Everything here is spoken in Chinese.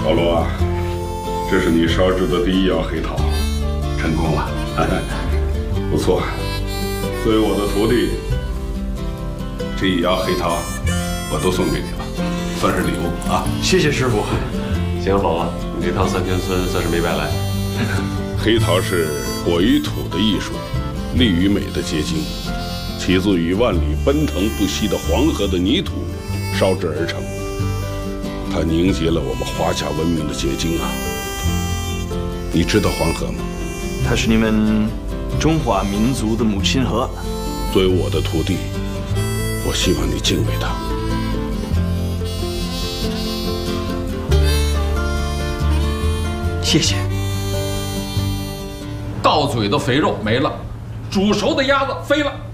老罗啊，这是你烧制的第一窑黑陶，成功了，不错。作为我的徒弟，这一窑黑陶我都送给你了，算是礼物啊。 谢谢师傅。 行，宝宝，你这趟三天村算是没白来。 黑陶是火与土的艺术，力与美的结晶，起自于万里奔腾不息的黄河的泥土烧制而成。它凝结了我们华夏文明的结晶啊！你知道黄河吗？ 它是你们中华民族的母亲河。 作为我的徒弟，我希望你敬畏它。 谢谢。 到嘴的肥肉没了，煮熟的鸭子飞了。